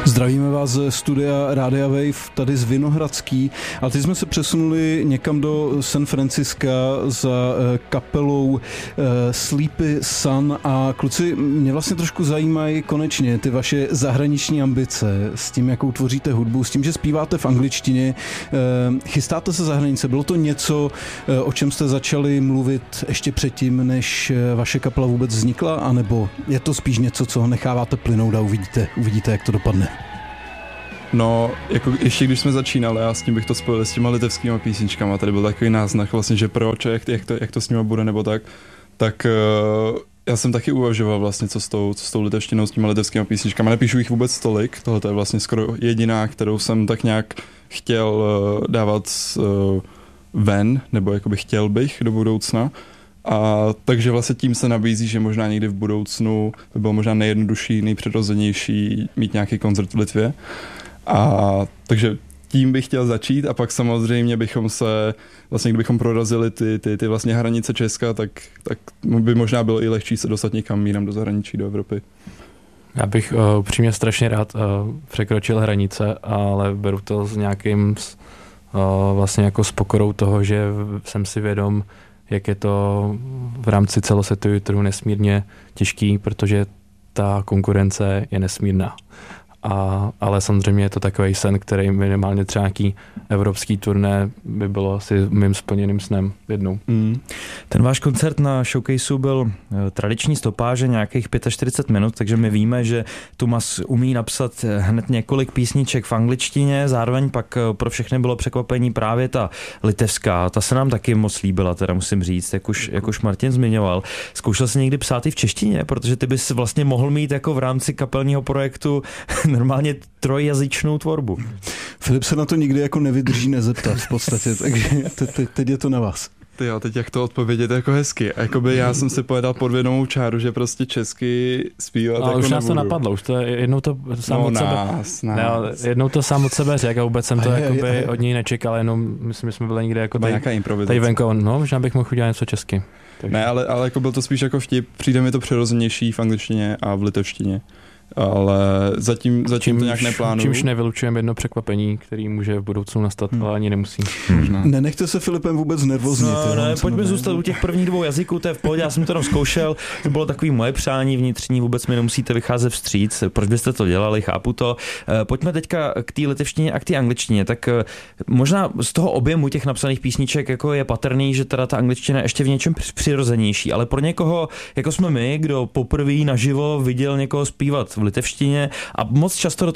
Zdravíme vás ze studia Rádia Wave, tady z Vinohradský. A teď jsme se přesunuli někam do San Francisca za kapelou Sleepy Sun. A kluci, mě vlastně trošku zajímají konečně ty vaše zahraniční ambice s tím, jakou tvoříte hudbu, s tím, že zpíváte v angličtině. Chystáte se za hranice? Bylo to něco, o čem jste začali mluvit ještě předtím, než vaše kapela vůbec vznikla? Anebo je to spíš něco, co necháváte plynout a uvidíte, jak to dopadne? No, jako ještě když jsme začínali, já s tím bych to spojil s těma litevskýma písničkama, tady byl takový náznak vlastně, že proč, jak to s nima bude, nebo tak já jsem taky uvažoval vlastně, co s tou litevštinou, s těma litevskýma písničkama, nepíšu jich vůbec tolik, tohle je vlastně skoro jediná, kterou jsem tak nějak chtěl dávat ven, nebo jakoby chtěl bych do budoucna. A takže vlastně tím se nabízí, že možná někdy v budoucnu by bylo možná nejjednodušší, nejpřirozenější mít nějaký koncert v Litvě. A takže tím bych chtěl začít a pak samozřejmě bychom se, vlastně kdybychom prorazili ty vlastně hranice Česka, tak by možná bylo i lehčí se dostat někam jinam do zahraničí, do Evropy. Já bych upřímně strašně rád překročil hranice, ale beru to s nějakým vlastně jako s pokorou toho, že jsem si vědom, jak je to v rámci celosvětového trhu nesmírně těžký, protože ta konkurence je nesmírná. Ale samozřejmě je to takový sen, který minimálně třeba nějaký evropský turné by bylo asi mým splněným snem jednou. Ten váš koncert na showcaseu byl tradiční stopáže nějakých 45 minut, takže my víme, že Tumas umí napsat hned několik písniček v angličtině, zároveň pak pro všechny bylo překvapení právě ta litevská, ta se nám taky moc líbila, teda musím říct, jak už Martin zmiňoval. Zkoušel jsi někdy psát i v češtině, protože ty bys vlastně mohl mít jako v rámci kapelního projektu normálně trojjazyčnou tvorbu. Filip se na to nikdy jako nevydrží nezeptat v podstatě, takže teď je to na vás. Jo, teď jak to odpovědět jako hezky. Jakoby já jsem si povedal podvědomou čáru, že prostě česky zpívat jako už nás nebudu. to napadlo, už to jednou to sám od sebe. Jednou to sám od sebe řekl a vůbec jsem to jakoby od něj nečekal, jenom myslím, že jsme byli někde jako tady venku. No, možná bych mohl udělat něco česky. Takže. Ne, ale jako byl to spíš jako vtip. Přijde mi to přirozenější v angličtině a v litevštině. Ale zatím to nějak neplánuju. Čímž nevylučujeme jedno překvapení, který může v budoucnu nastat, ale ani nemusí. Nenechte se Filipem vůbec nervózní. Pojďme zůstat u těch prvních dvou jazyků, to je v pohodě, já jsem to tam zkoušel, to bylo takový moje přání vnitřní, vůbec mi nemusíte vycházet vstříc, proč byste to dělali, chápu to. Pojďme teďka k té litevštině a k té angličtině, tak možná z toho objemu těch napsaných písniček jako je patrný, že teda ta angličtina je ještě v něčem přirozenější, ale pro někoho, jako jsme my, kdo poprvé naživo viděl někoho zpívat v litevštině a moc často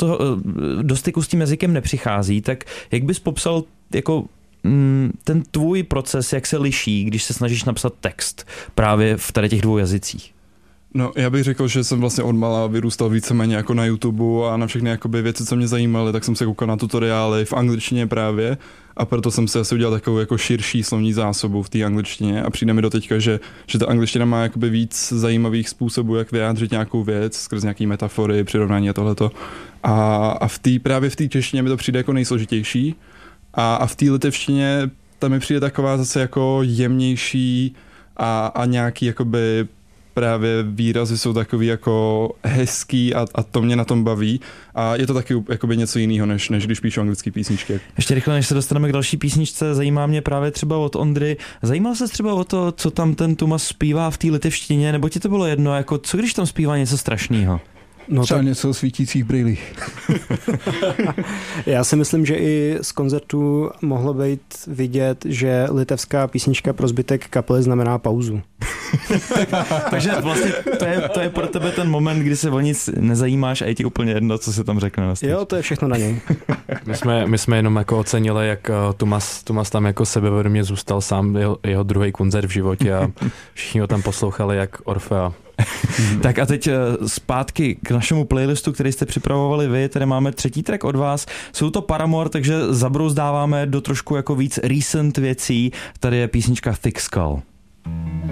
do styku s tím jazykem nepřichází, tak jak bys popsal jako ten tvůj proces, jak se liší, když se snažíš napsat text právě v tady těch dvou jazycích? No, já bych řekl, že jsem vlastně odmala vyrůstal víceméně jako na YouTube a na všechny jakoby věci, co mě zajímaly, tak jsem se koukal na tutoriály v angličtině právě a proto jsem si asi udělal takovou jako širší slovní zásobu v té angličtině a přijde mi do teďka, že ta angličtina má jakoby víc zajímavých způsobů, jak vyjádřit nějakou věc skrz nějaký metafory, přirovnání a tohleto. A právě v té češtině mi to přijde jako nejsložitější a v té litevštině tam mi přijde taková zase jako jemnější a nějaký jakoby právě výrazy jsou takový jako hezký a to mě na tom baví a je to taky jakoby něco jiného, než když píšu anglické písničky. Ještě rychle, než se dostaneme k další písničce, zajímá mě právě třeba od Ondry. Zajímal se třeba o to, co tam ten Tumas zpívá v té litevštině, nebo ti to bylo jedno, jako co když tam zpívá něco strašného? No třeba něco o svítících brýlích. Já si myslím, že i z koncertu mohlo být vidět, že litevská písnička pro zbytek kapely znamená pauzu. Takže vlastně to je pro tebe ten moment, kdy se o nic nezajímáš a je ti úplně jedno, co se tam řekne na stage. Jo, to je všechno na něj. My jsme jenom jako ocenili, jak Tumas tam jako sebevědomě zůstal sám, jeho druhý koncert v životě a všichni ho tam poslouchali jak Orfea. Tak a teď zpátky k našemu playlistu, který jste připravovali vy, tady máme třetí track od vás. Jsou to Paramore, takže zabrouzdáváme do trošku jako víc recent věcí. Tady je písnička Thick Skull.